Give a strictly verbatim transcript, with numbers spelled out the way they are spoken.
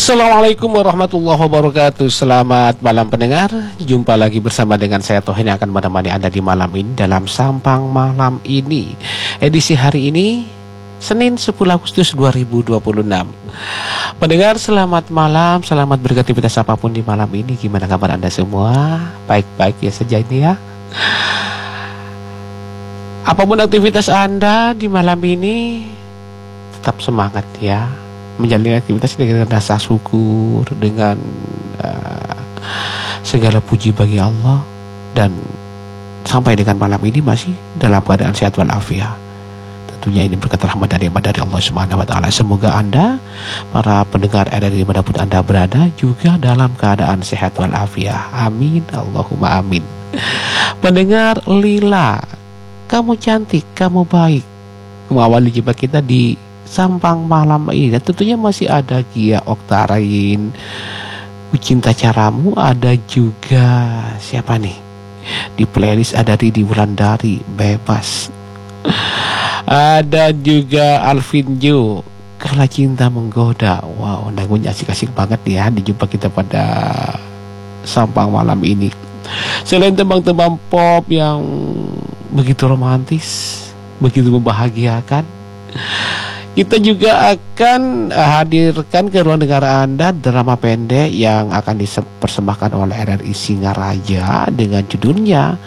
Assalamualaikum warahmatullahi wabarakatuh. Selamat malam pendengar. Jumpa lagi bersama dengan saya Tohen yang akan menemani Anda di malam ini dalam Sampang Malam ini. Edisi hari ini Senin sepuluh Agustus dua ribu dua puluh enam. Pendengar, selamat malam, selamat beraktivitas apapun di malam ini. Gimana kabar Anda semua? Baik-baik ya saja ini ya. Apapun aktivitas Anda di malam ini, tetap semangat ya, menjalani aktivitas dengan rasa syukur, dengan uh, segala puji bagi Allah, dan sampai dengan malam ini masih dalam keadaan sehat walafiat. Tentunya ini berkat rahmat dari dari Allah Subhanahu wa taala. Semoga Anda, para pendengar R R I dimanapun Anda berada, juga dalam keadaan sehat walafiat. Amin, Allahumma amin. Pendengar Lila, kamu cantik, kamu baik, mengawali jumpa kita di Sampang Malam ini. Dan tentunya masih ada Gia Oktarain, Ku Cinta Caramu, ada juga siapa nih di playlist, ada Ridi Wulandari, Bebas, ada juga Alvin Jo, Kalau Cinta Menggoda. Wow, lagunya asik-asik banget ya dijumpa kita pada Sampang Malam ini. Selain tembang-tembang pop yang begitu romantis, begitu membahagiakan, kita juga akan hadirkan ke ruang dengar Anda drama pendek yang akan dipersembahkan oleh R R I Singaraja dengan judulnya